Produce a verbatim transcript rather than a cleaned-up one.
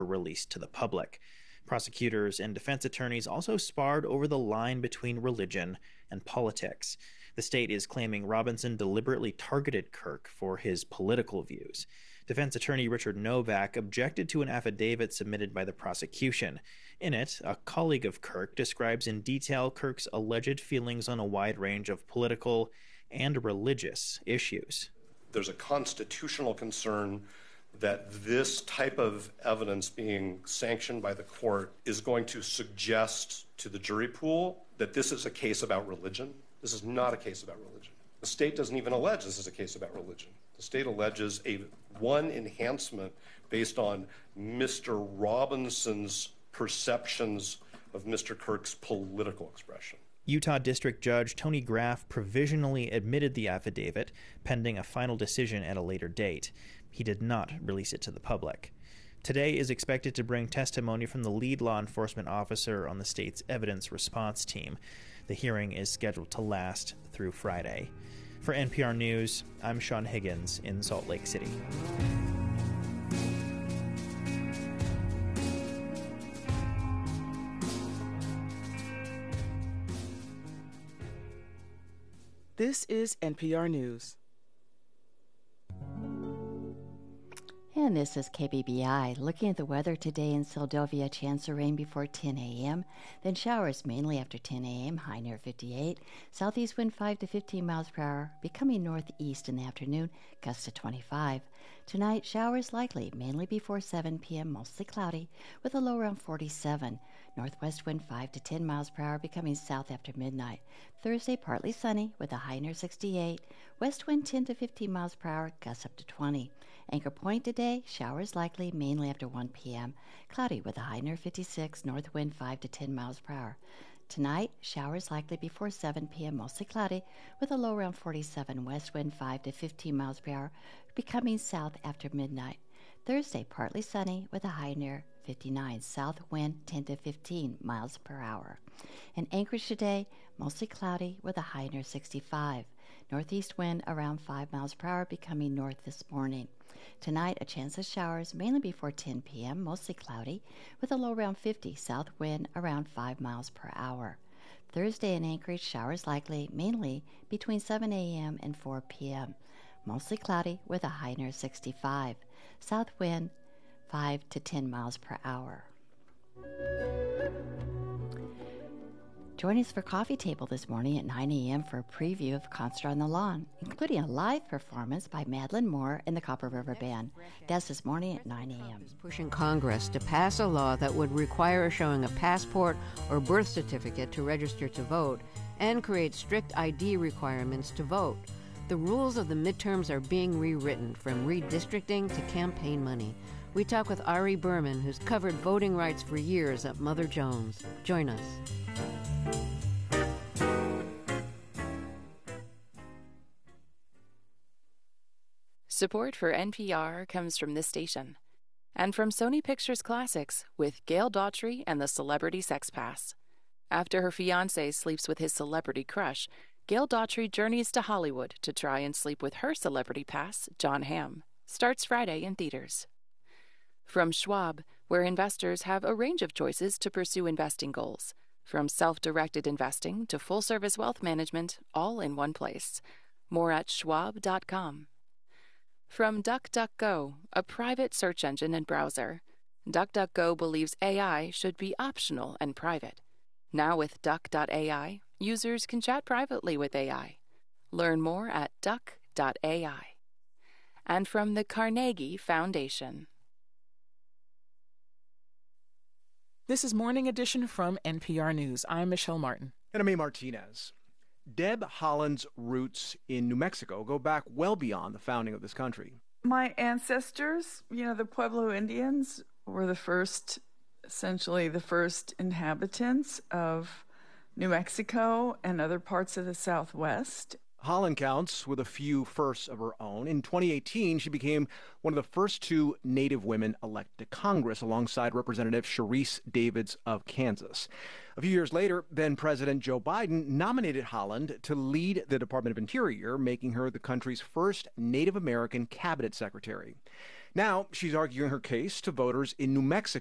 released to the public. Prosecutors and defense attorneys also sparred over the line between religion and politics. The state is claiming Robinson deliberately targeted Kirk for his political views. Defense attorney Richard Novak objected to an affidavit submitted by the prosecution. In it, a colleague of Kirk describes in detail Kirk's alleged feelings on a wide range of political and religious issues. There's a constitutional concern that this type of evidence being sanctioned by the court is going to suggest to the jury pool that this is a case about religion. This is not a case about religion. The state doesn't even allege this is a case about religion. The state alleges a one enhancement based on Mister Robinson's perceptions of Mister Kirk's political expression. Utah District Judge Tony Graff provisionally admitted the affidavit, pending a final decision at a later date. He did not release it to the public. Today is expected to bring testimony from the lead law enforcement officer on the state's evidence response team. The hearing is scheduled to last through Friday. For N P R News, I'm Sean Higgins in Salt Lake City. This is N P R News. And this is K B B I. Looking at the weather today in Seldovia, chance of rain before ten a.m., then showers mainly after ten a.m., high near fifty-eight. Southeast wind five to fifteen miles per hour, becoming northeast in the afternoon, gusts to twenty-five. Tonight, showers likely, mainly before seven p.m., mostly cloudy, with a low around forty-seven. Northwest wind five to ten miles per hour, becoming south after midnight. Thursday, partly sunny, with a high near sixty-eight. West wind ten to fifteen miles per hour, gusts up to twenty. Anchor Point today, showers likely, mainly after one p.m. Cloudy with a high near fifty-six, north wind five to ten miles per hour. Tonight, showers likely before seven p.m., mostly cloudy, with a low around forty-seven, west wind five to fifteen miles per hour, becoming south after midnight. Thursday, partly sunny, with a high near fifty-nine, south wind ten to fifteen miles per hour. In Anchorage today, mostly cloudy, with a high near sixty-five. Northeast wind around five miles per hour, becoming north this morning. Tonight, a chance of showers, mainly before ten p.m., mostly cloudy, with a low around fifty, south wind around five miles per hour. Thursday in Anchorage, showers likely, mainly between seven a.m. and four p.m., mostly cloudy, with a high near sixty-five, south wind five to ten miles per hour. Join us for Coffee Table this morning at nine a.m. for a preview of Concert on the Lawn, including a live performance by Madeline Moore and the Copper River Band. That's this morning at nine a.m. Pushing Congress to pass a law that would require showing a passport or birth certificate to register to vote and create strict I D requirements to vote. The rules of the midterms are being rewritten, from redistricting to campaign money. We talk with Ari Berman, who's covered voting rights for years at Mother Jones. Join us. Support for N P R comes from this station and from Sony Pictures Classics with Gail Daughtry and the Celebrity Sex Pass. After her fiancé sleeps with his celebrity crush, Gail Daughtry journeys to Hollywood to try and sleep with her celebrity pass, John Hamm. Starts Friday in theaters. From Schwab, where investors have a range of choices to pursue investing goals, from self-directed investing to full-service wealth management, all in one place. More at schwab dot com. From DuckDuckGo, a private search engine and browser. DuckDuckGo believes A I should be optional and private. Now with Duck dot A I, users can chat privately with A I. Learn more at Duck dot A I. And from the Carnegie Foundation. This is Morning Edition from N P R News. I'm Michelle Martin. And I'm A. Martinez. Deb Haaland's roots in New Mexico go back well beyond the founding of this country. My ancestors, you know, the Pueblo Indians, were the first, essentially the first inhabitants of New Mexico and other parts of the Southwest. Haaland counts with a few firsts of her own. In twenty eighteen, she became one of the first two Native women elected to Congress alongside Representative Sharice Davids of Kansas. A few years later, then-President Joe Biden nominated Haaland to lead the Department of Interior, making her the country's first Native American cabinet secretary. Now she's arguing her case to voters in New Mexico